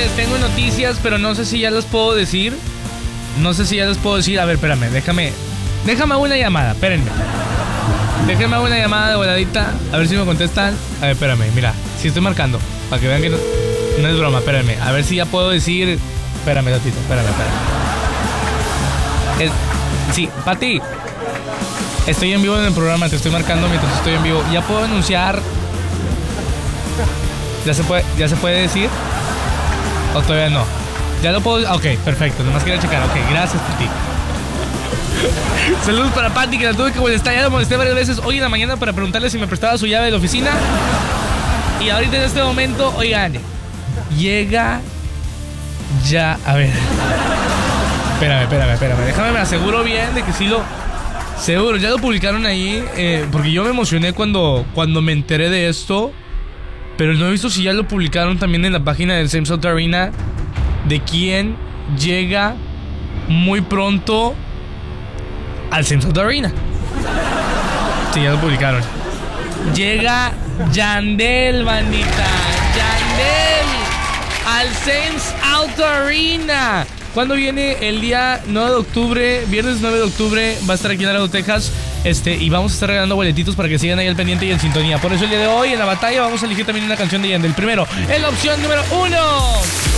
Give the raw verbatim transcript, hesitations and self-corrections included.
les tengo noticias, pero no sé si ya las puedo decir. No sé si ya les puedo decir. A ver, espérame, déjame. Déjame una llamada, espérenme. Déjenme una llamada de voladita. A ver si me contestan. A ver, espérame, mira. Si estoy marcando. Para que vean que no, no es broma, espérame. A ver si ya puedo decir. Espérame, Tatito, espérame, espérame. Es, sí, Pati. Estoy en vivo en el programa, te estoy marcando mientras estoy en vivo. ¿Ya puedo anunciar? ¿Ya se puede, ya se puede decir? ¿O todavía no? Ya lo puedo... Ok, perfecto, nomás quería checar. Ok, gracias, Pati. Saludos para Pati, que la tuve que molestar. Ya la molesté varias veces hoy en la mañana para preguntarle si me prestaba su llave de la oficina. Y ahorita en este momento, oigan, llega ya... A ver. Espérame, espérame, espérame. Déjame, me aseguro bien de que sí lo... Seguro, ya lo publicaron ahí, eh, porque yo me emocioné cuando, cuando me enteré de esto. Pero no he visto si ya lo publicaron también en la página del Same Salt Arena, de quién llega muy pronto al Same Salt Arena. Sí, ya lo publicaron. Llega Yandel, bandita. Yandel al Same Salt Arena. ¿Cuándo viene? El día nueve de octubre, viernes nueve de octubre, va a estar aquí en Laredo, Texas. Este, y vamos a estar regalando boletitos para que sigan ahí al pendiente y en sintonía. Por eso el día de hoy, en la batalla, vamos a elegir también una canción de Yandel. Primero, en la opción número uno.